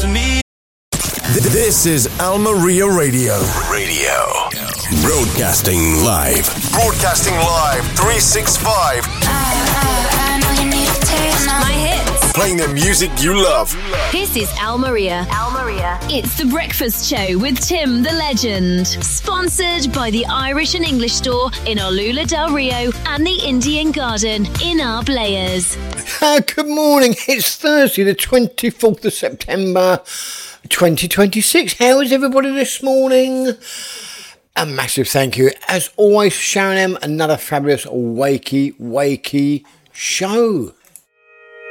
me. This is Almeria Radio. Broadcasting live. 365. I know you need a taste. My hits. Playing the music you love. This is Almeria. It's The Breakfast Show with Tim the Legend. Sponsored by the Irish and English Store in Olula del Rio and the Indian Garden in Arblayers. Good morning. It's Thursday, the 24th of September, 2026. How is everybody this morning? A massive thank you, as always, Sharon M. Another fabulous wakey show.